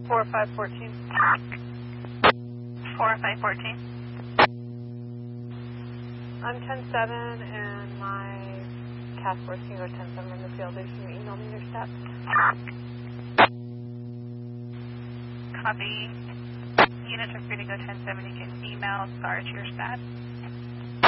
4514. 4514. I'm 10-7 and my task force can go 10-7 in the field. Can you email me your steps? Copy. Units are free to go 10-7. You can email SCAR to your stats.